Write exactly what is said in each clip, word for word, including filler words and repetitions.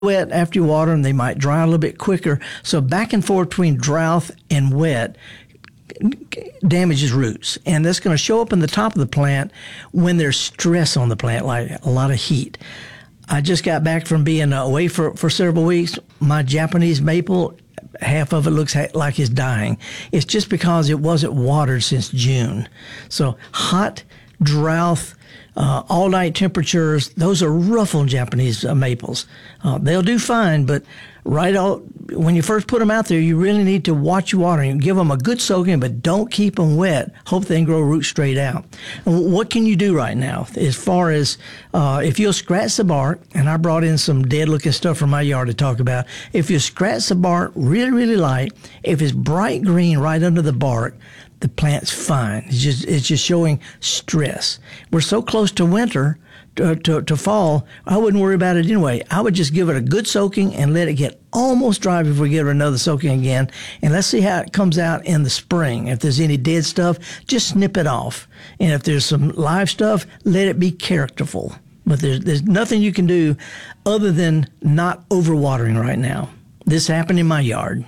wet after you water them, they might dry a little bit quicker. So back and forth between drought and wet damages roots, and that's going to show up in the top of the plant when there's stress on the plant, like a lot of heat. I just got back from being away for, for several weeks. My Japanese maple, half of it looks like it's dying. It's just because it wasn't watered since June. So hot, drought, uh, all-night temperatures, those are rough on Japanese uh, maples. Uh, they'll do fine, but right out, when you first put them out there, you really need to watch your watering. Give them a good soaking, but don't keep them wet. Hope they can grow roots straight out. And what can you do right now? As far as uh, if you'll scratch the bark, and I brought in some dead-looking stuff from my yard to talk about. If you scratch the bark really, really light, if it's bright green right under the bark, the plant's fine. It's just it's just showing stress. We're so close to winter, to, to, to fall, I wouldn't worry about it anyway. I would just give it a good soaking and let it get almost dry before we give it another soaking again. And let's see how it comes out in the spring. If there's any dead stuff, just snip it off. And if there's some live stuff, let it be characterful. But there's, there's nothing you can do other than not overwatering right now. This happened in my yard.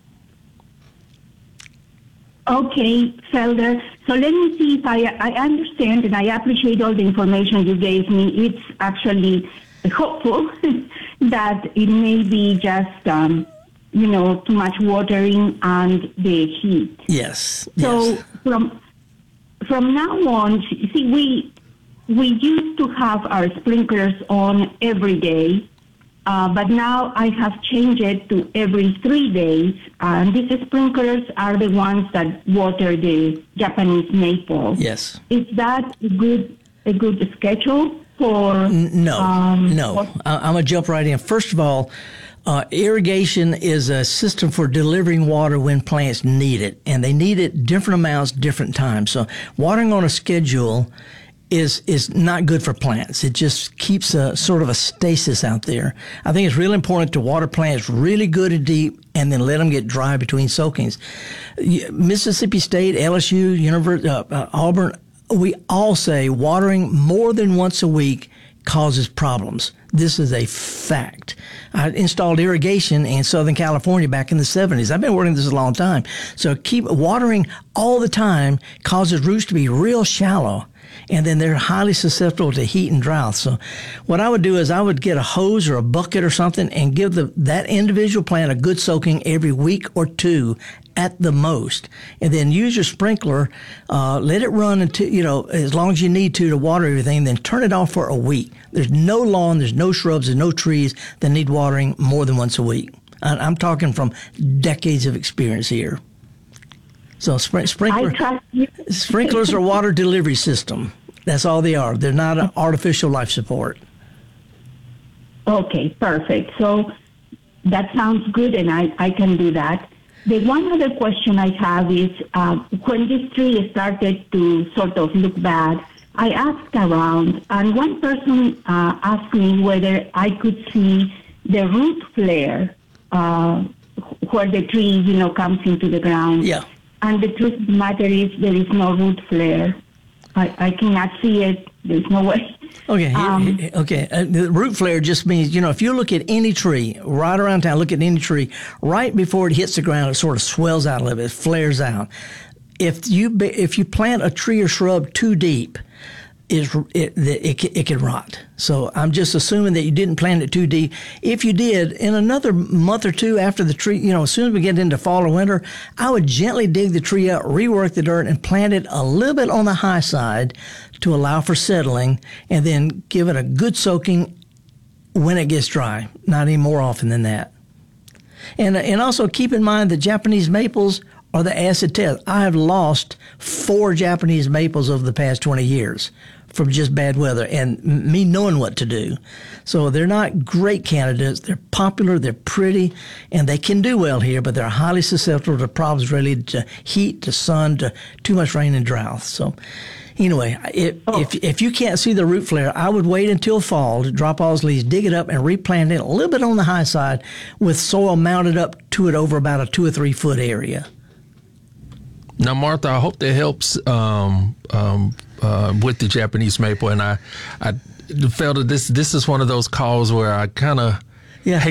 Okay, Felder. So let me see if I, I understand, and I appreciate all the information you gave me. It's actually hopeful that it may be just, um, you know, too much watering and the heat. Yes. So yes. from from now on, see, we we used to have our sprinklers on every day. Uh, but now I have changed it to every three days. And these sprinklers are the ones that water the Japanese maple. Yes. Is that a good a good schedule for? No, um, no. For- I'm gonna jump right in. First of all, uh, irrigation is a system for delivering water when plants need it, and they need it different amounts, different times. So watering on a schedule is is not good for plants. It just keeps a sort of a stasis out there. I think it's really important to water plants really good and deep and then let them get dry between soakings. Mississippi State, L S U, University, uh, uh, Auburn, we all say watering more than once a week causes problems. This is a fact. I installed irrigation in Southern California back in the seventies. I've been working this a long time. So keep watering all the time causes roots to be real shallow. And then they're highly susceptible to heat and drought. So what I would do is I would get a hose or a bucket or something and give the that individual plant a good soaking every week or two at the most. And then use your sprinkler, uh, let it run until, you know, as long as you need to to water everything, then turn it off for a week. There's no lawn, there's no shrubs, there's no trees that need watering more than once a week. I'm talking from decades of experience here. So spr- sprinkler, sprinklers are water delivery system. That's all they are. They're not an artificial life support. Okay, perfect. So that sounds good, and I, I can do that. The one other question I have is, uh, when this tree started to sort of look bad, I asked around, and one person uh, asked me whether I could see the root flare uh, where the tree, you know, comes into the ground. Yeah. And the truth of the matter is there is no root flare. I, I cannot see it. There's no way. Okay, Um, okay. Uh, the root flare just means, you know, if you look at any tree right around town, look at any tree, right before it hits the ground, it sort of swells out a little bit, it flares out. If you if you plant a tree or shrub too deep, Is it, it, it can rot. So I'm just assuming that you didn't plant it too deep. If you did, in another month or two after the tree, you know, as soon as we get into fall or winter, I would gently dig the tree up, rework the dirt, and plant it a little bit on the high side to allow for settling, and then give it a good soaking when it gets dry, not any more often than that. And, and also keep in mind that Japanese maples are the acid test. I have lost four Japanese maples over the past twenty years from just bad weather and me knowing what to do. So they're not great candidates. They're popular, they're pretty, and they can do well here, but they're highly susceptible to problems related to heat, to sun, to too much rain and drought. So anyway, if, oh. if, if you can't see the root flare, I would wait until fall to drop all those leaves, dig it up, and replant it a little bit on the high side with soil mounted up to it over about a two or three foot area. Now, Martha, I hope that helps um, um, uh, with the Japanese maple. And I, I felt that this this is one of those calls where I kind of Yeah.